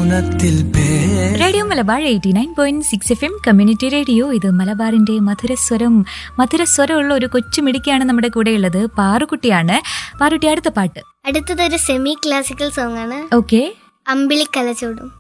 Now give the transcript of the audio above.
Radio Malabar 89.6 FM community radio. ഇത് മലബാറിന്റെ മധുരസ്വരമുള്ള ഒരു കൊച്ചുമിടിക്കാണ് നമ്മുടെ കൂടെ ഉള്ളത്. പാറുകുട്ടിയാണ്. പാറുട്ടി, അടുത്ത പാട്ട്. അടുത്തതൊരു സെമി ക്ലാസിക്കൽ സോങ് ആണ്. ഓക്കെ. അമ്പിളിക്കല ചൂടും.